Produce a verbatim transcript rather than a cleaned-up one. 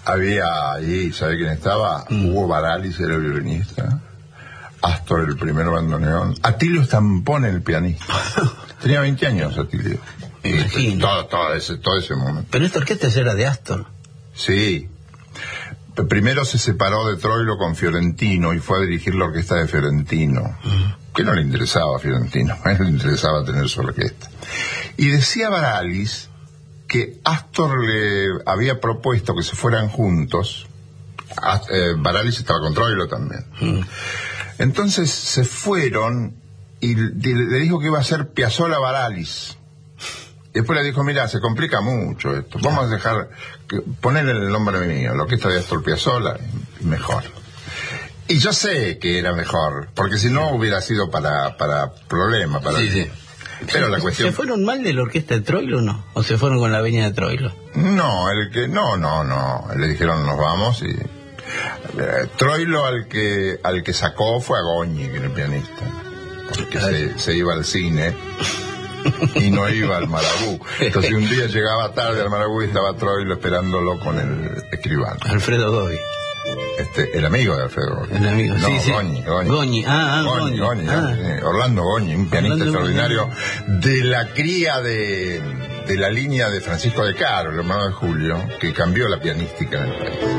Había ahí, ¿sabe quién estaba? Mm. Hugo Baralis, era el violinista. Astor, el primer bandoneón. Atilio Stampone, el pianista. Tenía veinte años, Atilio. Me imagino. Todo, todo, ese, todo ese momento. Pero esta orquesta era de Astor. Sí. Primero se separó de Troilo con Fiorentino y fue a dirigir la orquesta de Fiorentino. Mm. Que no le interesaba a Fiorentino, a él le interesaba tener su orquesta. Y decía Baralis que Astor le había propuesto que se fueran juntos. Ast- eh, Baralis estaba con Troilo también. Mm. Entonces se fueron y le dijo que iba a ser Piazzolla Baralis. Después le dijo, mira, se complica mucho esto. Vamos a dejar, que, poner el nombre mío, la orquesta de Astor Piazzolla, mejor. Y yo sé que era mejor, porque si no hubiera sido para, para problema. Para sí, sí. Pero la cuestión... ¿Se fueron mal de la orquesta de Troilo o no? ¿O se fueron con la veña de Troilo? No, el que, no, no, no. Le dijeron, nos vamos y... Eh, Troilo al que, al que sacó fue a Goñi, que era el pianista. Porque se, se iba al cine... y no iba al Marabú. Entonces un día llegaba tarde al Marabú y estaba Troilo esperándolo con el escribano. Alfredo Gobi. Este, el amigo de Alfredo Gobi. El amigo, no, sí, sí. Goñi, Goñi. Goñi, ah, ah, Goñi, Goñi, ah. Goñi. Orlando Goñi, un pianista Orlando extraordinario Goñi. de la cría de, de la línea de Francisco de Caro, el hermano de Julio, que cambió la pianística en el país.